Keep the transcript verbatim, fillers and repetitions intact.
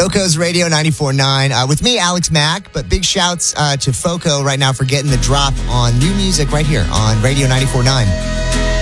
Foco's Radio ninety-four point nine. Uh, with me, Alex Mack. But big shouts uh, to Foco right now for getting the drop on new music right here on Radio ninety-four point nine.